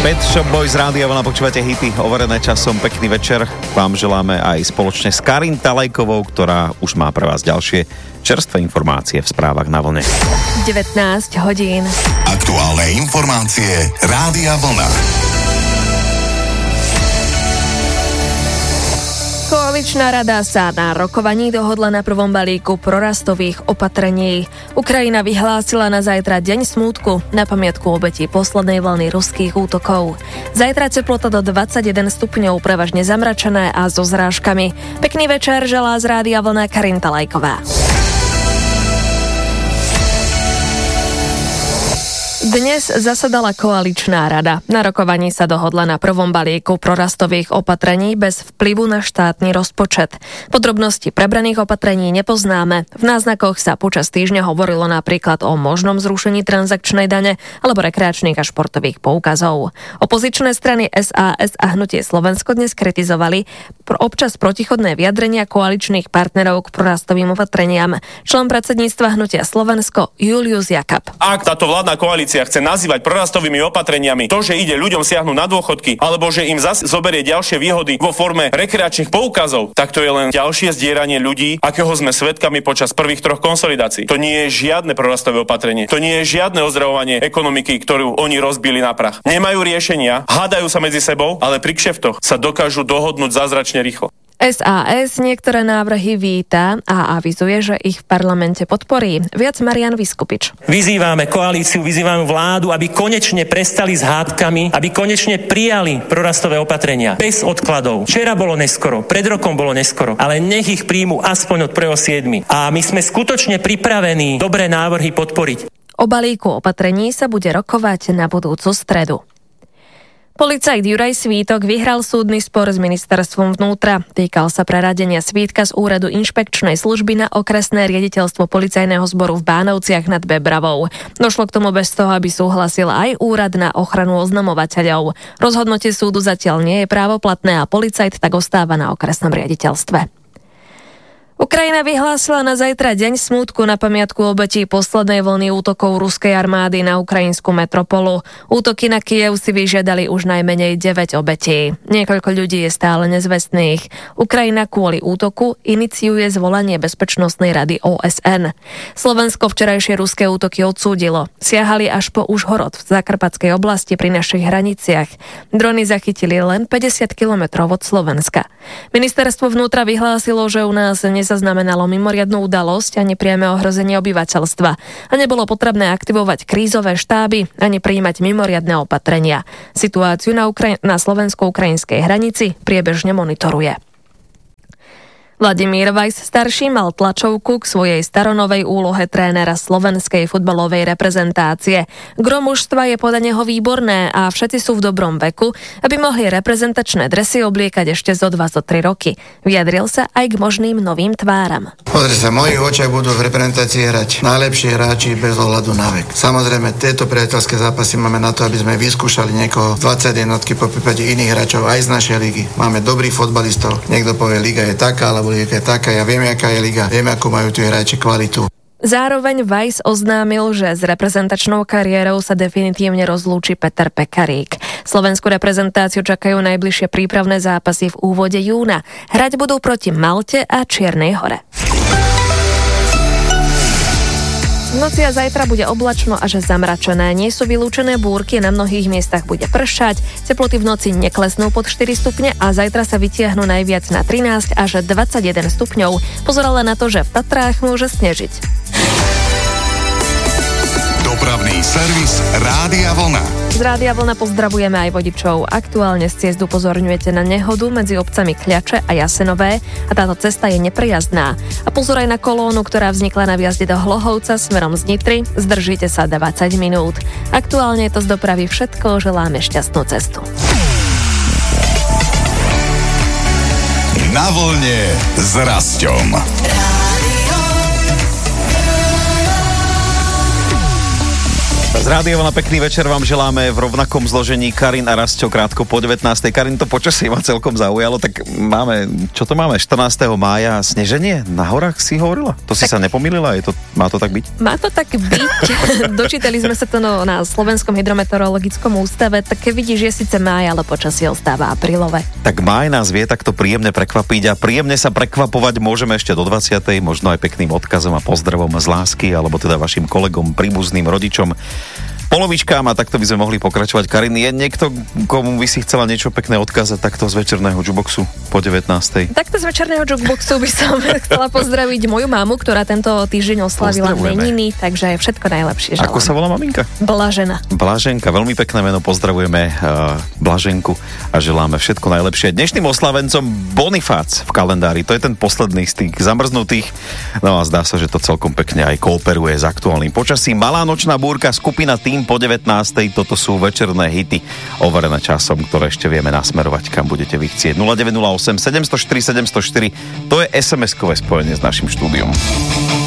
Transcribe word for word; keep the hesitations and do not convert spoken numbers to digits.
Pet Shop Boys z Rádia Vlna, počúvate hity overené časom. Pekný večer vám želáme aj spoločne s Karin Talajkovou, ktorá už má pre vás ďalšie čerstvé informácie v správach na Vlne. devätnásť hodín. Aktuálne informácie Rádia Vlna. Koaličná rada sa na rokovaní dohodla na prvom balíku prorastových opatrení. Ukrajina vyhlásila na zajtra deň smútku na pamiatku obetí poslednej vlny ruských útokov. Zajtra teplota do dvadsaťjeden stupňov, prevažne zamračené a so zrážkami. Pekný večer želá z Rádia Vlna Karin Talajková. Dnes zasadala koaličná rada. Na rokovaní sa dohodla na prvom balíku prorastových opatrení bez vplyvu na štátny rozpočet. Podrobnosti prebraných opatrení nepoznáme. V náznakoch sa počas týždňa hovorilo napríklad o možnom zrušení transakčnej dane alebo rekreačných a športových poukazov. Opozičné strany es a es a Hnutie Slovensko dnes kritizovali občas protichodné vyjadrenia koaličných partnerov k prorastovým opatreniam. Člen predsedníctva Hnutia Slovensko Julius Jakab. Ak táto vládna koalícia chce nazývať prorastovými opatreniami to, že ide ľuďom siahnuť na dôchodky, alebo že im zase zoberie ďalšie výhody vo forme rekreačných poukazov, tak to je len ďalšie zdieranie ľudí, akého sme svedkami počas prvých troch konsolidácií. To nie je žiadne prorastové opatrenie. To nie je žiadne ozdravovanie ekonomiky, ktorú oni rozbili na prach. Nemajú riešenia, hádajú sa medzi sebou, ale pri kšeftoch sa dokážu dohodnúť zázračne rýchlo. es a es niektoré návrhy víta a avizuje, že ich v parlamente podporí. Viac Marian Vyskupič. Vyzývame koalíciu, vyzývame vládu, aby konečne prestali s hádkami, aby konečne prijali prorastové opatrenia bez odkladov. Včera bolo neskoro, pred rokom bolo neskoro, ale nech ich príjmu aspoň od prvého siedmeho A my sme skutočne pripravení dobré návrhy podporiť. O balíku opatrení sa bude rokovať na budúcu stredu. Policajt Juraj Svítok vyhral súdny spor s ministerstvom vnútra. Týkal sa preradenia Svítka z úradu inšpekčnej služby na okresné riaditeľstvo policajného zboru v Bánovciach nad Bebravou. Došlo k tomu bez toho, aby súhlasil aj úrad na ochranu oznamovateľov. Rozhodnutie súdu zatiaľ nie je právoplatné a policajt tak ostáva na okresnom riaditeľstve. Ukrajina vyhlásila na zajtra deň smútku na pamiatku obetí poslednej vlny útokov ruskej armády na ukrajinskú metropolu. Útoky na Kyjev si vyžiadali už najmenej deväť obetí. Niekoľko ľudí je stále nezvestných. Ukrajina kvôli útoku iniciuje zvolanie Bezpečnostnej rady ó es en. Slovensko včerajšie ruské útoky odsúdilo. Siahali až po Užhorod v Zakarpatskej oblasti pri našich hraniciach. Drony zachytili len päťdesiat kilometrov od Slovenska. Ministerstvo vnútra vyhlásilo, že u nás zaznamenalo mimoriadnu udalosť a nepriame ohrozenie obyvateľstva a nebolo potrebné aktivovať krízové štáby ani prijímať mimoriadne opatrenia. Situáciu na, Ukra- na slovensko-ukrajinskej hranici priebežne monitoruje. Vladimír Weiss starší mal tlačovku k svojej staronovej úlohe trénera slovenskej futbalovej reprezentácie. Gro mužstva je podľa neho výborné a všetci sú v dobrom veku, aby mohli reprezentačné dresy obliekať ešte zo dva zo tri roky. Vyjadril sa aj k možným novým tváram. Pozri sa, v mojich očiach budú v reprezentácii hrať najlepší hráči bez ohľadu na vek. Samozrejme, tieto priateľské zápasy máme na to, aby sme vyskúšali niekoho dvadsať jednotky po prípade iných hráčov aj z našej ligy. Máme dobrých futbalistov. Niekto povie, liga je taká, alebo liga je taká. Ja viem, aká je liga. Viem, akú majú tí hráči kvalitu. Zároveň Weiss oznámil, že s reprezentačnou kariérou sa definitívne rozlúči Peter Pekarík. Slovenskú reprezentáciu čakajú najbližšie prípravné zápasy v úvode júna. Hrať budú proti Malte a Čiernej Hore. V noci a zajtra bude oblačno až zamračené. Nie sú vylúčené búrky, na mnohých miestach bude pršať. Teploty v noci neklesnú pod štyri stupne a zajtra sa vytiahnu najviac na trinásť až dvadsaťjeden stupňov. Pozor ale na to, že v Tatrách môže snežiť. Dopravný servis Rádia Vlna. Z Rádia Vlna pozdravujeme aj vodičov. Aktuálne z ciest upozorňujete na nehodu medzi obcami Kľače a Jasenové a táto cesta je neprejazdná. A pozor aj na kolónu, ktorá vznikla na vjazde do Hlohovca smerom z Nitry. Zdržíte sa dvadsať minút. Aktuálne je to z dopravy všetko, želáme šťastnú cestu. Na vlne s Rasťom. Rádio na pekný večer vám želáme v rovnakom zložení Karin a Rasťo krátko po devätnástej. Karin, to počasie ma celkom zaujalo, tak máme, čo to máme, štrnásteho mája sneženie na horách si hovorila? To si tak... sa nepomýlila? Je to, má to tak byť? Má to tak byť. Dočítali sme sa to no, na Slovenskom hydrometeorologickom ústave, tak vidíš, je síce máj, ale počasie ostáva aprílové. Tak máj nás vie takto príjemne prekvapiť a príjemne sa prekvapovať môžeme ešte do dvadsiatej možno aj pekným odkazom a pozdravom z lásky, alebo teda vašim kolegom, príbuzným rodičom, polovičkám a takto by sme mohli pokračovať. Karin, je niekto, komu by si chcela niečo pekné odkázať takto z večerného jukeboxu po devätnástej? Takto z večerného jukeboxu by som chcela pozdraviť moju mamu, ktorá tento týždeň oslavila meniny, takže všetko najlepšie želám. Ako sa volá maminka? Blažena. Blaženka, veľmi pekné meno, pozdravujeme uh, Blaženku a želáme všetko najlepšie. Dnešným oslavencom Bonifác v kalendári, to je ten posledný z tých zamrznutých, no a zdá sa, že to celkom pekne aj kooperuje s aktuálnym počasím. Malá nočná búrka, skupina Tým po devätnástej, toto sú večerné hity overené časom, ktoré ešte vieme nasmerovať, kam budete vy chcieť. nula deväť nula osem sedem nula štyri sedem nula štyri, to je es em eskové spojenie s našim štúdiom.